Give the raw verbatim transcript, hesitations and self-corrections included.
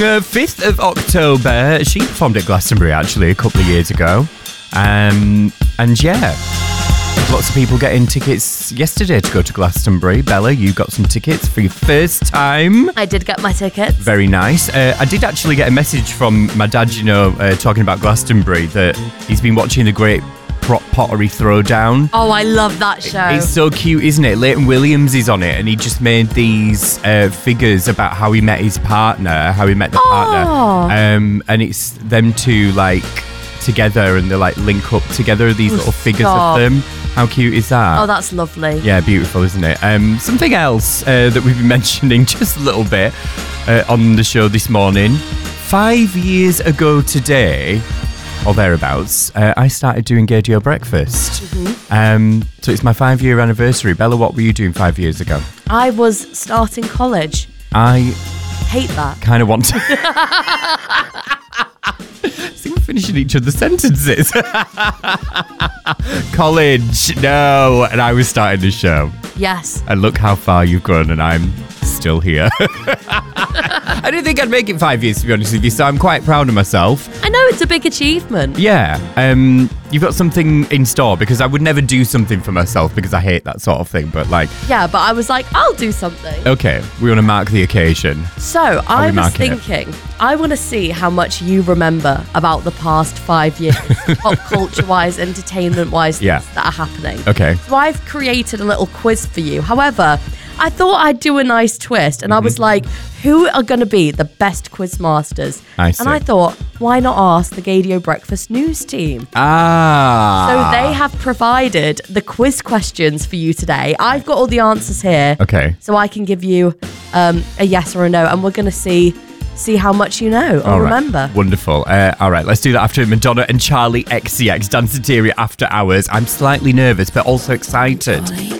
uh, fifth of October. She performed at Glastonbury, actually, a couple of years ago. Um, and yeah, lots of people getting tickets yesterday to go to Glastonbury. Bella, you got some tickets for your first time. I did get my tickets. Very nice. Uh, I did actually get a message from my dad, you know, uh, talking about Glastonbury, that he's been watching the Great Prop Pottery Throwdown. Oh, I love that show. It's so cute, isn't it? Leighton Williams is on it, and he just made these uh, figures about how he met his partner, how he met the Oh. partner. Um, and it's them two, like, together, and they, like, link up together, these Oh, little figures stop. of them. How cute is that? Oh, that's lovely. Yeah, beautiful, isn't it? Um, something else uh, that we've been mentioning just a little bit uh, on the show this morning. Five years ago today, or thereabouts, uh, I started doing Gaydio Breakfast. Mm-hmm. Um, so it's my five-year anniversary. Bella, what were you doing five years ago? I was starting college. I Hate that. kind of want to... See, we're finishing each other's sentences. College, no. And I was starting the show. Yes. And look how far you've grown, and I'm still here. I didn't think I'd make it five years, to be honest with you, so I'm quite proud of myself. I know it's a big achievement. Yeah, um, you've got something in store, because I would never do something for myself because I hate that sort of thing, but like... Yeah, but I was like, I'll do something. Okay, we want to mark the occasion. So I we was marking it? thinking, I want to see how much you remember about the past five years, pop culture-wise, entertainment-wise, Yeah. things that are happening. Okay. So I've created a little quiz for you. However, I thought I'd do a nice twist, and I was like, who are going to be the best quiz masters? I see. And I thought, why not ask the Gaydio Breakfast News team? Ah. So they have provided the quiz questions for you today. I've got all the answers here. Okay. So I can give you um, a yes or a no, and we're going to see see how much you know or All right. remember. Wonderful. Uh, all right, let's do that after Madonna and Charlie X C X, Danceteria After Hours. I'm slightly nervous, but also excited.